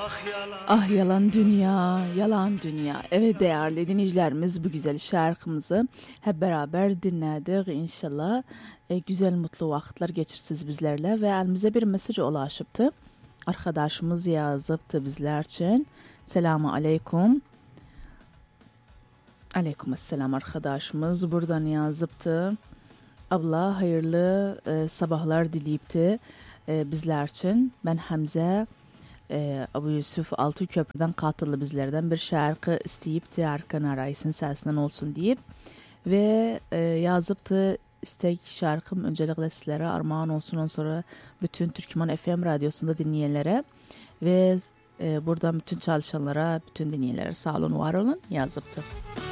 Ah yalan dünya, yalan dünya. Evet değerli dinleyicilerimiz, bu güzel şarkımızı hep beraber dinledik. İnşallah güzel mutlu vakitler geçirsiniz bizlerle ve elimize bir mesaj ulaşıptı. Arkadaşımız yazıptı bizler için. Selamun aleyküm. Aleykümselam arkadaşımız buradan yazıptı. Abla hayırlı sabahlar dileyipti bizler için. Ben Hamza. Abu Yusuf Altıköprü'den katıldı bizlerden bir şarkı isteyipti Erkan Arayis'in sesinden olsun deyip ve yazıptı istek şarkım öncelikle sizlere armağan olsun, ondan sonra bütün Türkmen FM radyosunda dinleyenlere ve buradan bütün çalışanlara, bütün dinleyenlere sağ olun, var olun yazıptı.